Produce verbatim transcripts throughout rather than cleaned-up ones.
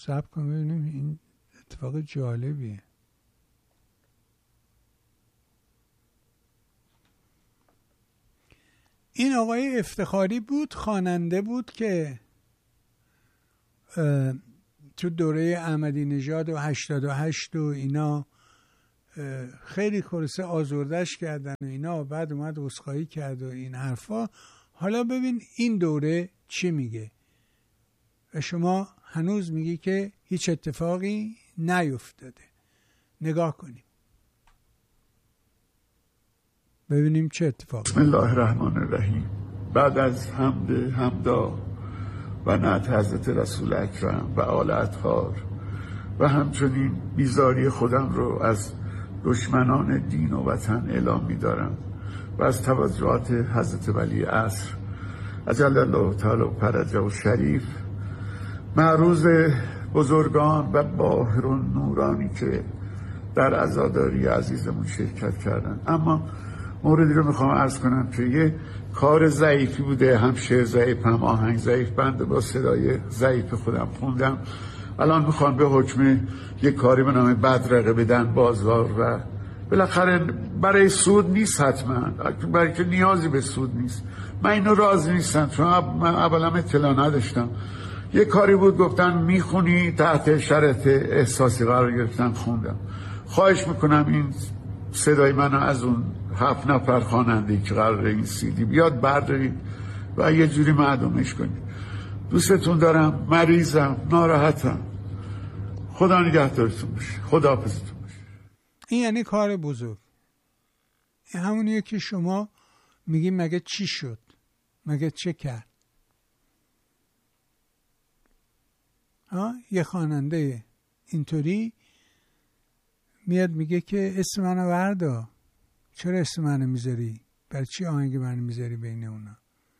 صبر کن ببینیم، این اتفاق جالبیه. این آقای افتخاری بود، خواننده بود که تو دوره احمدی نژاد و هشتاد و هشت و اینا خیلی خلاصه آزردش کردن و اینا، بعد اومد عذرخواهی کرد و این حرفا. حالا ببین این دوره چی میگه و شما هنوز میگی که هیچ اتفاقی نیفتاده. نگاه کنیم ببینیم چه اتفاقی. بسم الله الرحمن الرحیم. بعد از حمد حمدا و نعت حضرت رسول اکرم و آل اطهار و همچنین بیزاری خودم رو از دشمنان دین و وطن اعلام می دارم و از توجهات حضرت ولی عصر عجل الله تعالی فرجه و شریف، معروض بزرگان و باهر و نورانی که در عزاداری عزیزمون شرکت کردن. اما موردی رو میخوام عرض کنم که یه کار ضعیفی بوده، هم شعر ضعیف هم آهنگ ضعیف، بنده با صدای ضعیف خودم خوندم. الان میخوام به حکم یه کاری به نام بدرقه بدن بازار و بالاخره برای سود نیست، حتما برای که نیازی به سود نیست. من اینو راضی نیستم چون من اولا اطلاع نداشتم. یه کاری بود گفتن میخونی، تحت شرط احساسی قرار گرفتم خوندم. خواهش میکنم این صدای منو از اون هفت نفر خواننده‌ای که قراره این سیدی بیاد بردارید و یه جوری معدومش کنید. دوستتون دارم، مریضم، ناراحتم. خدا نگهدارتون باشه، خدا حافظتون باشه. این یعنی کار بزرگ. این همونیه که شما میگی مگه چی شد، مگه چه کرد. ها یه خواننده اینطوری میاد میگه که اسم منو وردا، چرا اسم منو میذاری، برای چی آهنگ منو میذاری بین اونا.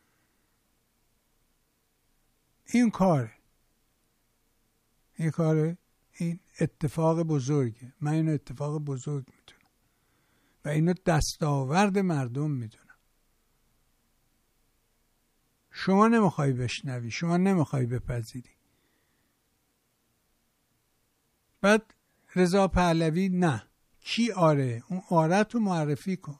این کاره، این کاره، این اتفاق بزرگه. من اینو اتفاق بزرگ میدونم و اینو دستاورد مردم میدونم. شما نمیخوای بشنوی، شما نمیخوای بپذیری. بعد رضا پهلوی نه، کی آره؟ اون آرت رو معرفی کن.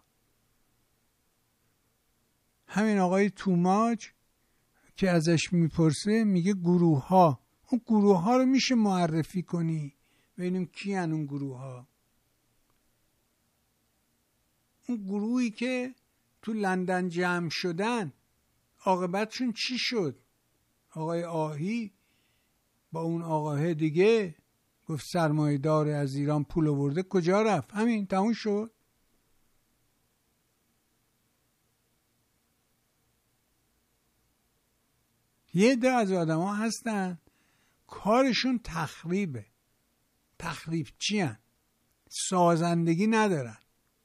همین آقای توماج که ازش میپرسه میگه گروه ها. اون گروه ها رو میشه معرفی کنی ببینیم کی هن اون گروه ها. اون گروهی که تو لندن جمع شدن عاقبتشون چی شد؟ آقای آهی با اون آقاه دیگه گفت سرمایه دار از ایران پول آورده، کجا رفت؟ همین تموم شد. یه ده از آدم ها هستن کارشون تخریبه. تخریب چی هن؟ سازندگی ندارن،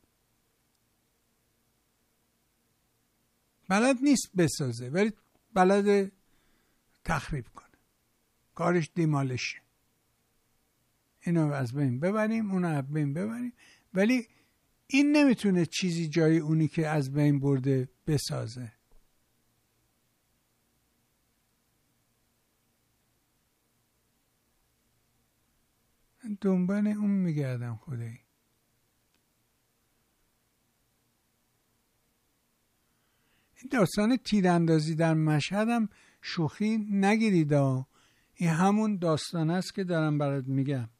بلد نیست بسازه ولی بلد تخریب کنه. کارش دیمالشه. اینو از بین ببریم، اونو از بین ببریم، ولی این نمیتونه چیزی جای اونی که از بین برده بسازه. دنبال اون میگردم خدایی. این داستان تیراندازی در مشهد هم شوخی نگیرید. این همون داستان است که دارم برات میگم.